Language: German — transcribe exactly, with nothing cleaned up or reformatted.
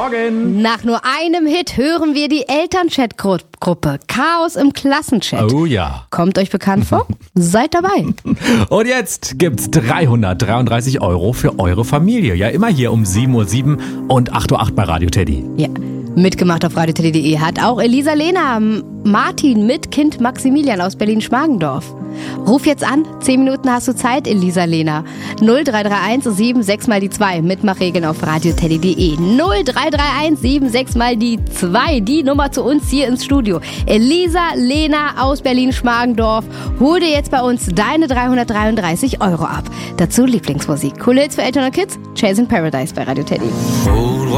Morgen. Nach nur einem Hit hören wir die Elternchat-Gruppe Chaos im Klassenchat. Oh ja. Kommt euch bekannt vor? Seid dabei. Und jetzt gibt's dreihundertdreiunddreißig Euro für eure Familie. Ja, immer hier um sieben Uhr sieben und acht Uhr acht bei Radio Teddy. Ja. Mitgemacht auf radio teddy punkt de hat auch Elisa Lena, Martin mit Kind Maximilian aus Berlin-Schmargendorf. Ruf jetzt an, zehn Minuten hast du Zeit, Elisa Lena. null drei drei eins sieben sechs mal die zwei, Mitmachregeln auf radio teddy punkt de. null drei drei eins sieben sechs mal die zwei, die Nummer zu uns hier ins Studio. Elisa Lena aus Berlin-Schmargendorf, hol dir jetzt bei uns deine dreihundertdreiunddreißig Euro ab. Dazu Lieblingsmusik. Coole Hits für Eltern und Kids, Chasing Paradise bei Radio Teddy.